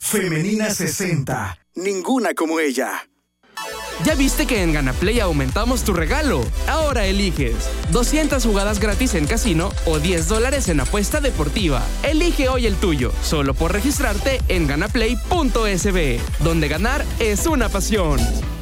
Femenina 60. Ninguna como ella. ¿Ya viste que en GanaPlay aumentamos tu regalo? Ahora eliges 200 jugadas gratis en casino o $10 en apuesta deportiva. Elige hoy el tuyo, solo por registrarte en ganaplay.sb, donde ganar es una pasión.